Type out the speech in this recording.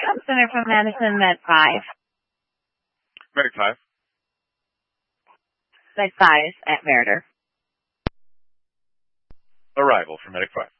I'm Center from Madison, Med 5. Medic 5. Med 5 at Meriter. Arrival for Medic 5.